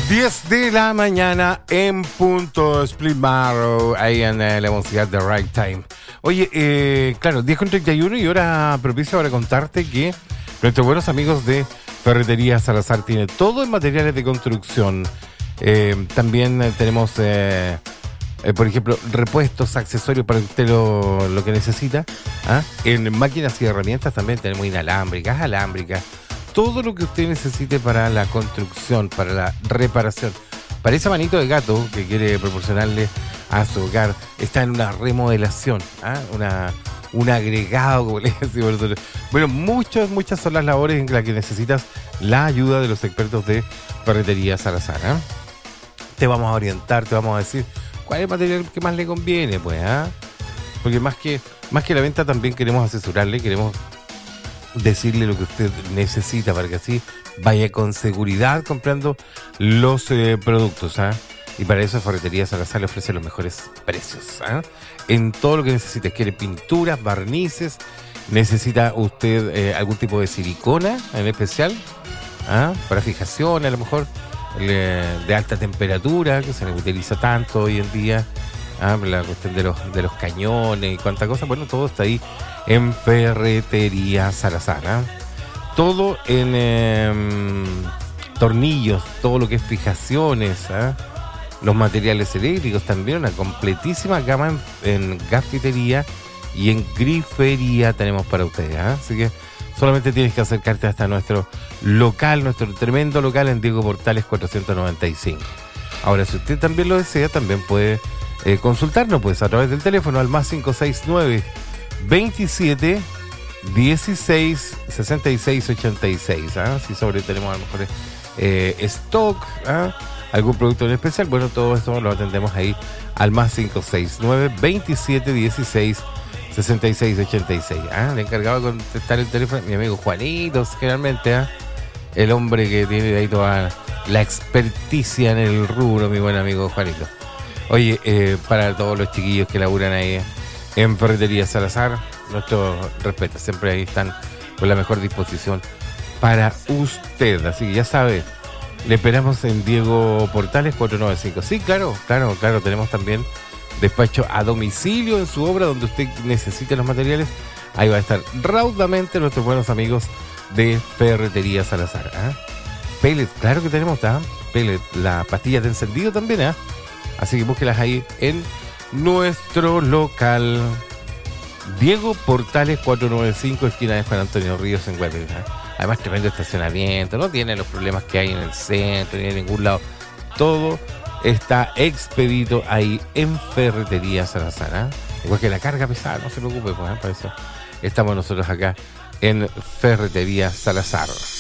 10 de la mañana en punto, Split Marrow, ahí en la música de Right Time. Oye, claro, 10:31 y hora propicia para contarte que nuestros buenos amigos de Ferretería Salazar tiene todo en materiales de construcción. También tenemos, por ejemplo, repuestos, accesorios para usted lo que necesita. En máquinas y herramientas también tenemos inalámbricas, alámbricas. Todo lo que usted necesite para la construcción, para la reparación, para esa manito de gato que quiere proporcionarle a su hogar, está en una remodelación, un agregado, como le decimos nosotros. Bueno, muchas son las labores en las que necesitas la ayuda de los expertos de Ferretería Salazar. Te vamos a orientar, te vamos a decir cuál es el material que más le conviene, pues, porque más que la venta también queremos asesorarle, queremos decirle lo que usted necesita para que así vaya con seguridad comprando los productos. Y para eso Ferretería Salazar le ofrece los mejores precios en todo lo que necesite. Quiere pinturas, barnices, necesita usted algún tipo de silicona en especial para fijación, a lo mejor de alta temperatura, que se le utiliza tanto hoy en día, la cuestión de los cañones y cuánta cosa. Bueno, todo está ahí en Ferretería Salazar. Todo en tornillos, todo lo que es fijaciones, los materiales eléctricos también, una completísima gama en gafitería y en grifería tenemos para ustedes. Así que solamente tienes que acercarte hasta nuestro local, nuestro tremendo local en Diego Portales 495. Ahora, si usted también lo desea, también puede consultarnos pues a través del teléfono al más 569 27 16 66 86. Si sobre tenemos a lo mejor stock, algún producto en especial, bueno, todo esto lo atendemos ahí al más 569 27 16 66 86. El encargado de contestar el teléfono, mi amigo Juanito, generalmente, el hombre que tiene ahí toda la experticia en el rubro, mi buen amigo Juanito. Oye, para todos los chiquillos que laburan ahí en Ferretería Salazar, nuestro respeto, siempre ahí están con la mejor disposición para usted. Así que ya sabe, le esperamos en Diego Portales 495. Sí, claro, tenemos también despacho a domicilio en su obra donde usted necesite los materiales. Ahí va a estar raudamente nuestros buenos amigos de Ferretería Salazar. Pellet, claro que tenemos, pellet, la pastilla de encendido también, así que búsquelas ahí en nuestro local Diego Portales 495, esquina de Juan Antonio Ríos en Guatemala. Además, tremendo estacionamiento, no tiene los problemas que hay en el centro ni en ningún lado. Todo está expedito ahí en Ferretería Salazar. Igual que la carga pesada, no se preocupe, pues, para eso estamos nosotros acá en Ferretería Salazar.